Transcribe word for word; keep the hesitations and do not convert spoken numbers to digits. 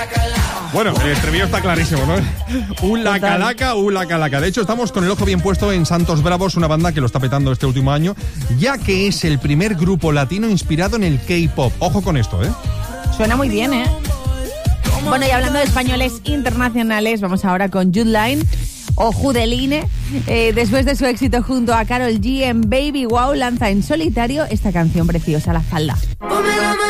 Bueno, el estribillo está clarísimo, ¿no? Ula calaca, ula calaca. De hecho, estamos con el ojo bien puesto en Santos Bravos, una banda que lo está petando este último año, ya que es el primer grupo latino inspirado en el K-pop. Ojo con esto, ¿eh? Suena muy bien, ¿eh? Bueno, y hablando de españoles internacionales, vamos ahora con Jude Line o Judeline. Eh, después de su éxito junto a Karol G en Baby Wow, lanza en solitario esta canción preciosa, La Falda.